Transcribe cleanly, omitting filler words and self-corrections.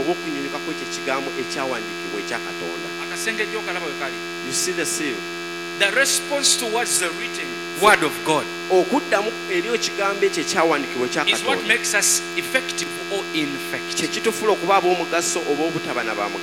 oba okunnyonyoka kw'ekyo ekigambo ekyawandiikibwa ekya Katonda. Akasengejja okalaba we kali. You see the seal? The response towards the written word of God okuddamu eri ekigambo ekyo ekyawandiikibwa ekya is what Katonda makes us effective or ineffective. kye kitufuula okuba ab'omugaso oba obutaba na